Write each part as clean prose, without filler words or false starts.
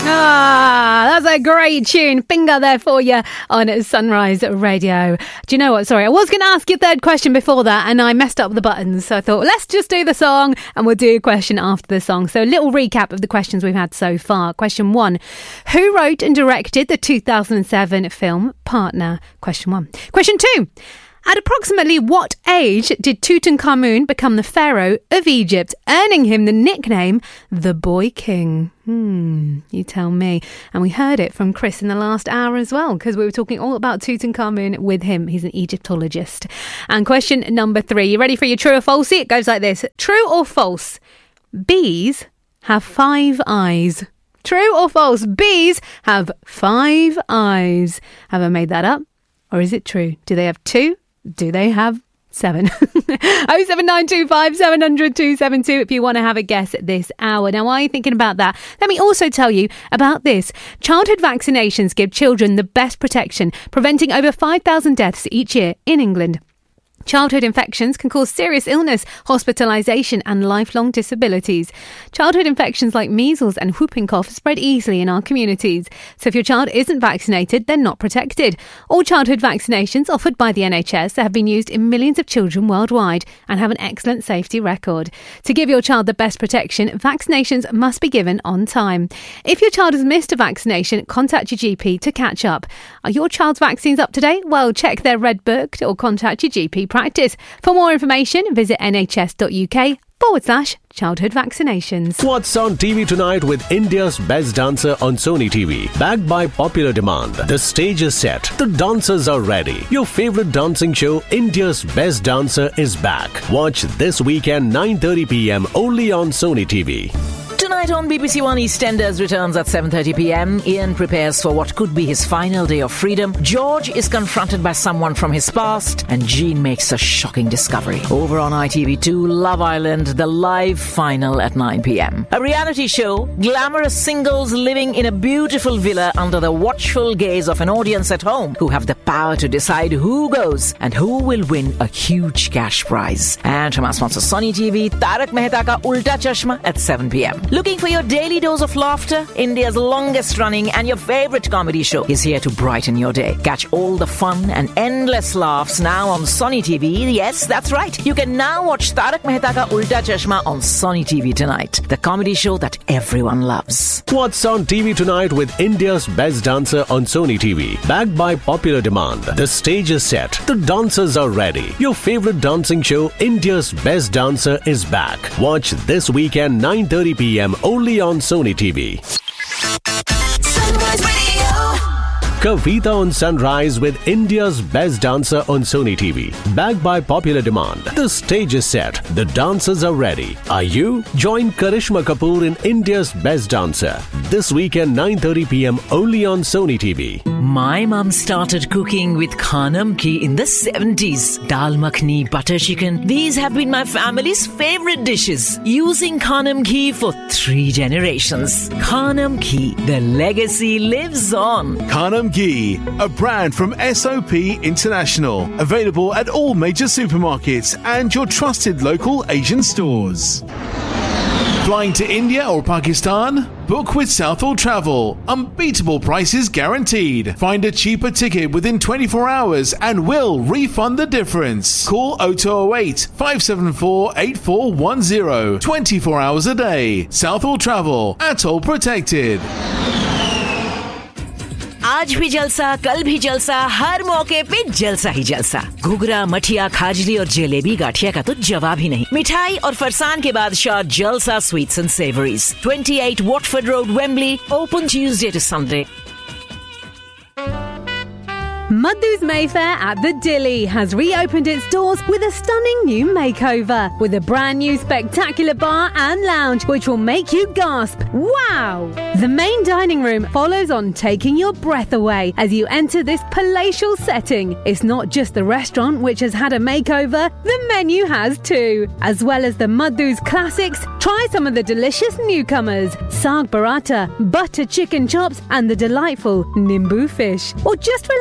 That's a great tune. Finger there for you on Sunrise Radio. Do you know what? Sorry, I was going to ask your third question before that and I messed up the buttons. So I thought, let's just do the song and we'll do a question after the song. So a little recap of the questions we've had so far. Question 1. Who wrote and directed the 2007 film Partner? Question 1. Question 2. At approximately what age did Tutankhamun become the pharaoh of Egypt, earning him the nickname the Boy King? You tell me. And we heard it from Chris in the last hour as well, because we were talking all about Tutankhamun with him. He's an Egyptologist. And question number 3. You ready for your true or falsey? It goes like this. True or false? Bees have 5 eyes. True or false? Bees have 5 eyes. Have I made that up? Or is it true? Do they have 2? Do they have 7? 07925 700 272 if you want to have a guess at this hour. Now, while you're thinking about that, let me also tell you about this. Childhood vaccinations give children the best protection, preventing over 5,000 deaths each year in England. Childhood infections can cause serious illness, hospitalisation and lifelong disabilities. Childhood infections like measles and whooping cough spread easily in our communities. So if your child isn't vaccinated, they're not protected. All childhood vaccinations offered by the NHS have been used in millions of children worldwide and have an excellent safety record. To give your child the best protection, vaccinations must be given on time. If your child has missed a vaccination, contact your GP to catch up. Are your child's vaccines up to date? Well, check their red book or contact your GP practice. For more information, visit nhs.uk/childhood vaccinations. What's on TV tonight with India's Best Dancer on Sony TV? Backed by popular demand. The stage is set. The dancers are ready. Your favorite dancing show, India's Best Dancer, is back. Watch this weekend 9:30 p.m. only on Sony TV. Tonight on BBC One, EastEnders returns at 7:30 p.m. Ian prepares for what could be his final day of freedom. George is confronted by someone from his past, and Jean makes a shocking discovery. Over on ITV2, Love Island, the live final at 9 p.m. A reality show, glamorous singles living in a beautiful villa under the watchful gaze of an audience at home who have the power to decide who goes and who will win a huge cash prize. And from our sponsor Sony TV, Tarak Mehta Ka Ulta Chashma at 7 p.m. Looking for your daily dose of laughter? India's longest running and your favorite comedy show is here to brighten your day. Catch all the fun and endless laughs now on Sony TV. Yes, that's right. You can now watch Tarak Mehta Ka Ulta Chashma on Sony TV tonight. The comedy show that everyone loves. What's on TV tonight with India's Best Dancer on Sony TV? Backed by popular demand. The stage is set. The dancers are ready. Your favorite dancing show, India's Best Dancer, is back. Watch this weekend 9:30 p.m. only on Sony TV. Sunrise Radio. Kavita on Sunrise with India's Best Dancer on Sony TV. Backed by popular demand. The stage is set. The dancers are ready. Are you? Join Karishma Kapoor in India's Best Dancer. This weekend 9:30 p.m. only on Sony TV. My mum started cooking with Khanam ghee in the 70s. Dal makhni, butter chicken. These have been my family's favorite dishes. Using Khanam ghee for 3 generations. Khanam ghee, the legacy lives on. Khanam ghee, a brand from SOP International. Available at all major supermarkets and your trusted local Asian stores. Flying to India or Pakistan? Book with Southall Travel. Unbeatable prices guaranteed. Find a cheaper ticket within 24 hours and we'll refund the difference. Call 0208 574 8410. 24 hours a day. Southall Travel. Atoll protected. आज भी जलसा, कल भी जलसा, हर मौके पे जलसा ही जलसा। घुघरा, मठिया, खाजली और जलेबी गाठिया का तो जवाब ही नहीं। मिठाई और फरसान के बादशाह जलसा sweets and savouries, 28 Watford Road, Wembley, open Tuesday to Sunday. Madhu's Mayfair at the Dilly has reopened its doors with a stunning new makeover with a brand new spectacular bar and lounge which will make you gasp, wow! The main dining room follows on, taking your breath away as you enter this palatial setting. It's not just the restaurant which has had a makeover, the menu has too. As well as the Madhu's classics, try some of the delicious newcomers, Saag Paratha, butter chicken chops and the delightful Nimbu fish. Or just relax in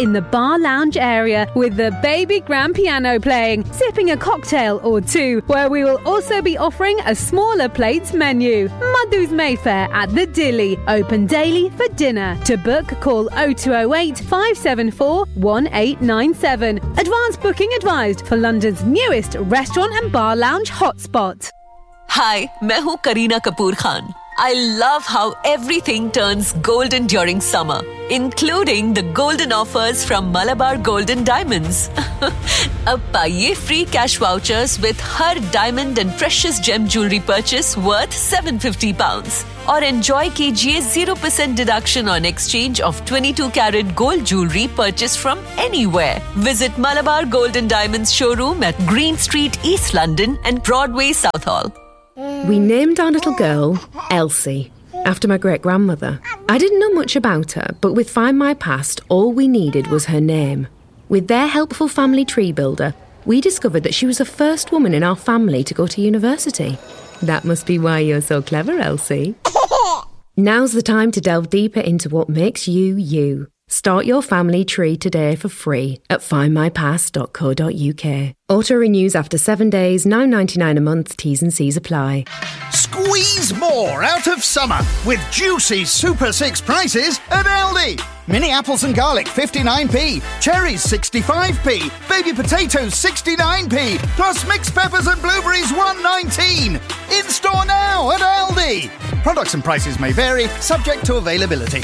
in the bar lounge area with the baby grand piano playing, sipping a cocktail or two, where we will also be offering a smaller plates menu. Madhu's Mayfair at the Dilly, open daily for dinner. To book, call 0208 574 1897. Advance booking advised for London's newest restaurant and bar lounge hotspot. Hi, मैं हूँ Kareena Kapoor Khan. I love how everything turns golden during summer, including the golden offers from Malabar Golden Diamonds. अब पाइए free cash vouchers with her diamond and precious gem jewelry purchase worth £750. और enjoy कीजिए 0% deduction on exchange of 22-carat gold jewelry purchased from anywhere. Visit Malabar Golden Diamonds showroom at Green Street, East London and Broadway, Southall. We named our little girl Elsie, after my great-grandmother. I didn't know much about her, but with Find My Past, all we needed was her name. With their helpful family tree builder, we discovered that she was the first woman in our family to go to university. That must be why you're so clever, Elsie. Now's the time to delve deeper into what makes you, you. Start your family tree today for free at findmypast.co.uk. Auto renews after 7 days, $9.99 a month. T's and C's apply. Squeeze more out of summer with juicy Super 6 prices at Aldi. Mini apples and garlic 59p, cherries 65p, baby potatoes 69p, plus mixed peppers and blueberries 1.19. In store now at Aldi. Products and prices may vary, subject to availability.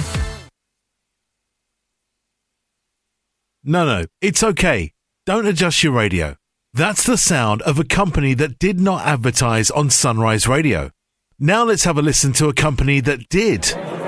No, it's okay. Don't adjust your radio. That's the sound of a company that did not advertise on Sunrise Radio. Now let's have a listen to a company that did.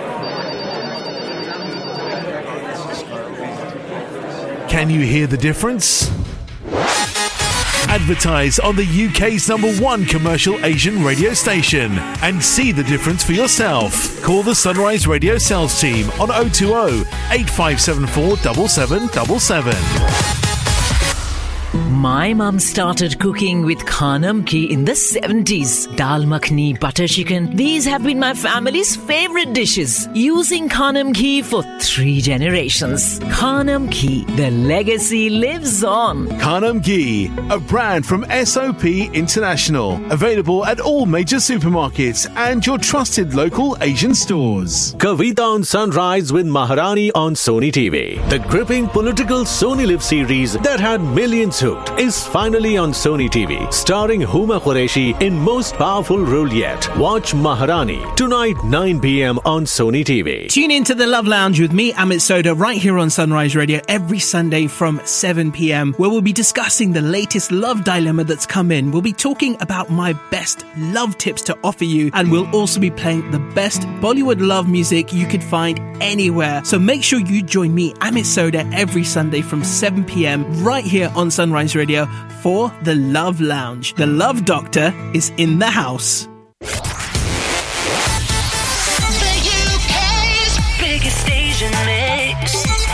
Can you hear the difference? Advertise on the UK's #1 commercial Asian radio station and see the difference for yourself. Call the Sunrise Radio sales team on 020 8574 7777. My mum started cooking with Khanam Ki in the 70s. Dal makhni, butter chicken. These have been my family's favorite dishes. Using Khanam Ki for 3 generations. Khanam Ki, the legacy lives on. Khanam Ghee, a brand from SOP International. Available at all major supermarkets and your trusted local Asian stores. Kavita on Sunrise with Maharani on Sony TV. The gripping political Sony Live series that had millions hooked is finally on Sony TV, starring Huma Qureshi in most powerful role yet. Watch Maharani tonight 9 p.m. on Sony TV. Tune in to the Love Lounge with me, Amit Soda, right here on Sunrise Radio every Sunday from 7 p.m, where we'll be discussing the latest love dilemma that's come in. We'll be talking about my best love tips to offer you, and we'll also be playing the best Bollywood love music you could find anywhere. So make sure you join me, Amit Soda, every Sunday from 7 p.m. right here on Sunrise Radio for the Love Lounge. The Love Doctor is in the house. The UK's biggest Asian mix.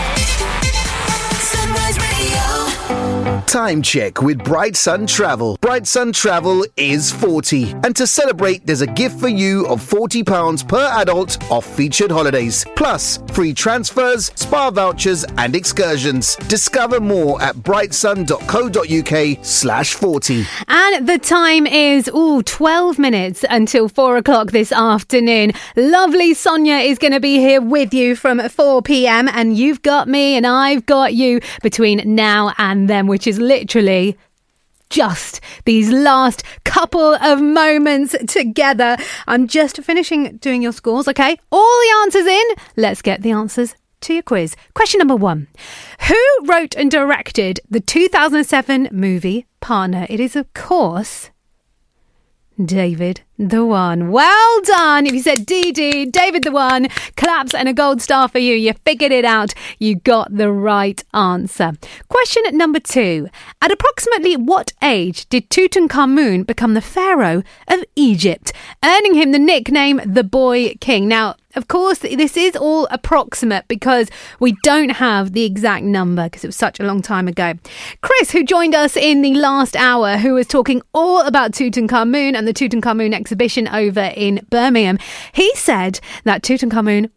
Sunrise Radio. Time check with Bright Sun Travel. Bright Sun Travel is 40. And to celebrate, there's a gift for you of £40 per adult off featured holidays. Plus, free transfers, spa vouchers and excursions. Discover more at brightsun.co.uk/40. And the time is 12 minutes until 4 o'clock this afternoon. Lovely Sonia is going to be here with you from 4 p.m. and you've got me and I've got you between now and then, which is literally just these last couple of moments together. I'm just finishing doing your scores, okay? All the answers in. Let's get the answers to your quiz. Question number 1. Who wrote and directed the 2007 movie Partner? It is, of course, David the One. Well done. If you said DD, David the One, claps and a gold star for you. You figured it out. You got the right answer. Question number 2. At approximately what age did Tutankhamun become the pharaoh of Egypt, earning him the nickname the Boy King? Now, of course, this is all approximate because we don't have the exact number because it was such a long time ago. Chris, who joined us in the last hour, who was talking all about Tutankhamun and the Tutankhamun exhibition over in Birmingham, he said that Tutankhamun was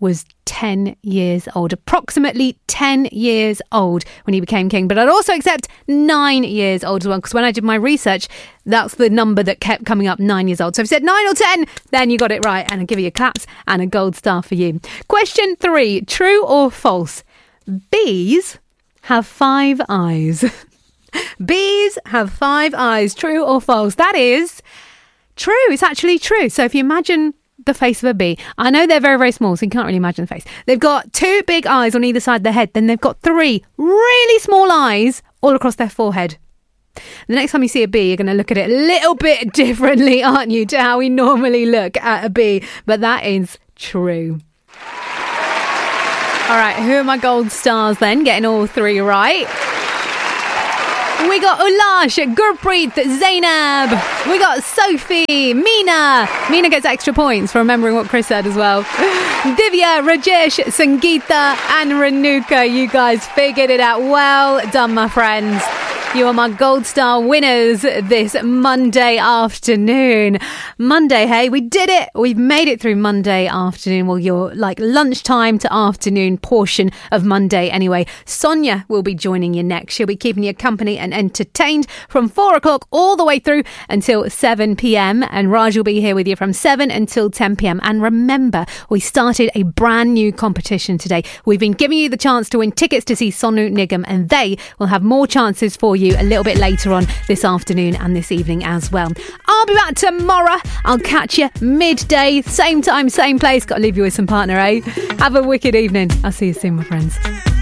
10 years old, approximately 10 years old when he became king. But I'd also accept 9 years old as well, because when I did my research, that's the number that kept coming up, 9 years old. So if you said 9 or 10, then you got it right, and I'll give you a claps and a gold star for you. Question 3, true or false? Bees have 5 eyes. Bees have 5 eyes, true or false? That is true. It's actually true. So if you imagine the face of a bee, I know they're very, very small, so you can't really imagine the face. They've got 2 big eyes on either side of their head, then they've got 3 really small eyes all across their forehead. The next time you see a bee, you're going to look at it a little bit differently, aren't you, to how we normally look at a bee? But that is true. All right, who are my gold stars then? Getting all 3 right. We got Ulash, Gurpreet, Zainab. We got Sophie, Meena. Meena gets extra points for remembering what Chris said as well. Divya, Rajesh, Sangeeta and Renuka. You guys figured it out. Well done, my friends. You are my gold star winners this Monday afternoon. Monday, hey, we did it. We've made it through Monday afternoon. Well, your like lunchtime to afternoon portion of Monday anyway. Sonia will be joining you next. She'll be keeping you company and entertained from 4 o'clock all the way through until 7 p.m. And Raj will be here with you from 7 until 10 p.m. And remember, we started a brand new competition today. We've been giving you the chance to win tickets to see Sonu Nigam, and they will have more chances for you a little bit later on this afternoon and this evening as well. I'll be back tomorrow. I'll catch you midday, same time, same place. Got to leave you with some partner, eh? Have a wicked evening. I'll see you soon, my friends.